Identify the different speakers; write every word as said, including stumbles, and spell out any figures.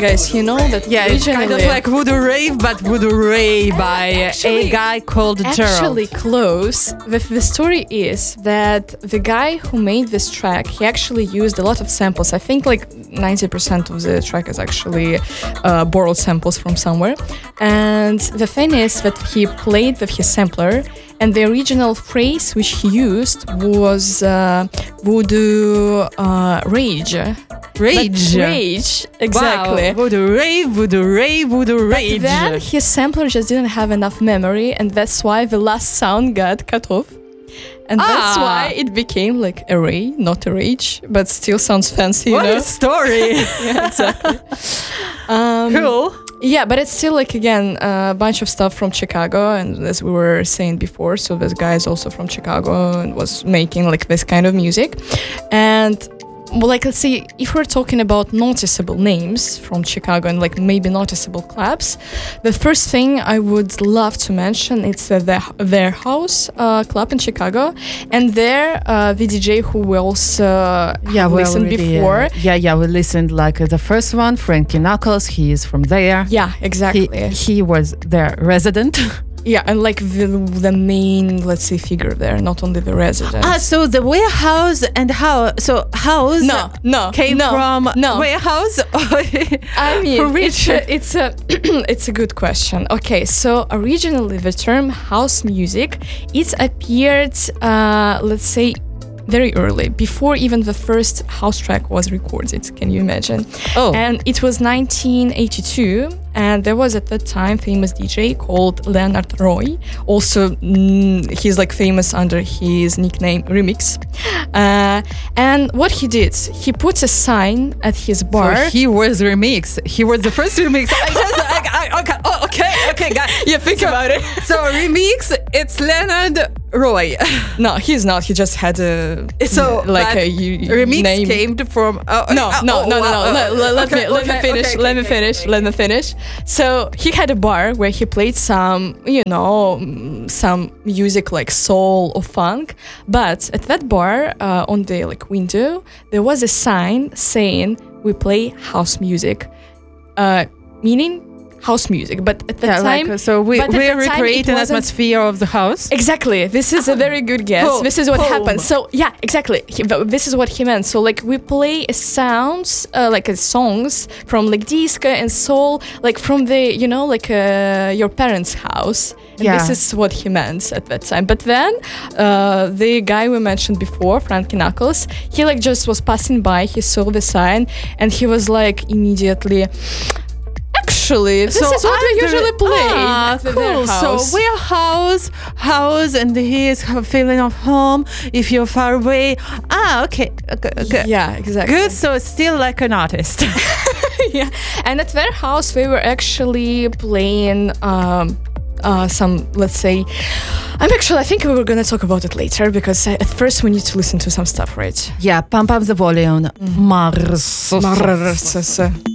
Speaker 1: guys, you know that
Speaker 2: Yeah, it's kind of
Speaker 1: originally-
Speaker 2: like Voodoo Rave, but Voodoo Rave by
Speaker 1: Actually-
Speaker 2: a guy called
Speaker 1: Actually
Speaker 2: Gerald.
Speaker 1: close. The, the story is that the guy who made this track, he actually used a lot of samples. I think like ninety percent of the track is actually uh, borrowed samples from somewhere. And the thing is that he played with his sampler, and the original phrase which he used was uh, voodoo uh, rage.
Speaker 2: Rage.
Speaker 1: But rage, exactly.
Speaker 2: Wow. Voodoo Rave, Voodoo Rave, Voodoo Rage.
Speaker 1: But then his sampler just didn't have enough memory, and that's why the last sound got cut off. And that's
Speaker 2: Ah.
Speaker 1: why it became like a ray, not a rage, but still sounds fancy, you
Speaker 2: What
Speaker 1: know?
Speaker 2: a story.
Speaker 1: Yeah, exactly. Um,
Speaker 2: Cool.
Speaker 1: Yeah, but it's still like, again, a bunch of stuff from Chicago, and as we were saying before, so this guy is also from Chicago and was making like this kind of music. And well, like, let's see, if we're talking about noticeable names from Chicago and like maybe noticeable clubs, the first thing I would love to mention is uh, the Their House uh, club in Chicago, and there uh, the D J who we also uh,
Speaker 2: Yeah, we
Speaker 1: listened
Speaker 2: already,
Speaker 1: before.
Speaker 2: uh, yeah, yeah, we listened like uh, the first one, Frankie Knuckles. He is from there.
Speaker 1: Yeah, exactly.
Speaker 2: He, he was their resident.
Speaker 1: Yeah, and like the, the main, let's say, figure there, not only the resident.
Speaker 2: Ah, so the warehouse and how? So house
Speaker 1: no, no,
Speaker 2: came
Speaker 1: no,
Speaker 2: from
Speaker 1: no.
Speaker 2: warehouse.
Speaker 1: I mean,
Speaker 2: For which-
Speaker 1: it's a, it's a it's a good question. Okay, so originally the term house music, it appeared, uh, let's say, very early, before even the first house track was recorded. Can you imagine?
Speaker 2: Oh.
Speaker 1: And it was nineteen eighty-two, and there was at that time famous D J called Leonard Roy. Also, mm, he's like famous under his nickname Remix. Uh, and what he did, he put a sign at his bar.
Speaker 2: So he was remix. He was the first remix. I just, I, I, okay, oh, okay, okay, guys.
Speaker 1: Yeah, think
Speaker 2: so,
Speaker 1: about it.
Speaker 2: So remix, it's Leonard Roy.
Speaker 1: No, he's not. He just had a
Speaker 2: So
Speaker 1: like
Speaker 2: but
Speaker 1: a u-
Speaker 2: remix
Speaker 1: name.
Speaker 2: came from. Oh,
Speaker 1: No,
Speaker 2: oh,
Speaker 1: no,
Speaker 2: oh,
Speaker 1: no, no,
Speaker 2: wow,
Speaker 1: no.
Speaker 2: oh,
Speaker 1: Let, let- let
Speaker 2: okay,
Speaker 1: me let
Speaker 2: okay,
Speaker 1: me finish.
Speaker 2: okay,
Speaker 1: let me
Speaker 2: okay,
Speaker 1: finish.
Speaker 2: okay,
Speaker 1: Let me finish. So he had a bar where he played some, you know, mm, some music like soul or funk. But at that bar, uh, on the like window, there was a sign saying we play house music, uh, meaning house music. But at the
Speaker 2: Yeah,
Speaker 1: time,
Speaker 2: like, so we
Speaker 1: but at
Speaker 2: we
Speaker 1: the time,
Speaker 2: recreate
Speaker 1: it
Speaker 2: an
Speaker 1: wasn't-
Speaker 2: atmosphere of the house.
Speaker 1: Exactly. This is a very good guess.
Speaker 2: Home.
Speaker 1: This is what
Speaker 2: Home.
Speaker 1: happened. So yeah, exactly. He, th- this is what he meant. So like we play sounds, uh, like uh, songs from like disco and soul, like from the, you know, like uh, your parents' house. And
Speaker 2: Yeah.
Speaker 1: this is what he meant at that time. But then uh, the guy we mentioned before, Frankie Knuckles, he like just was passing by. He saw the sign and he was like immediately. Actually, this
Speaker 2: So
Speaker 1: is what we
Speaker 2: under-
Speaker 1: usually play.
Speaker 2: Ah,
Speaker 1: at the
Speaker 2: cool.
Speaker 1: house.
Speaker 2: So we're house, house, and he is a feeling of home. If you're far away, ah, okay, okay, okay.
Speaker 1: Yeah, exactly.
Speaker 2: Good. So it's still like an artist.
Speaker 1: Yeah, and at their house we were actually playing um, uh, some, let's say, I'm actually, I think we were gonna talk about it later because at first we need to listen to some stuff, right?
Speaker 2: Yeah, pump up the volume. Mars.
Speaker 1: Mars.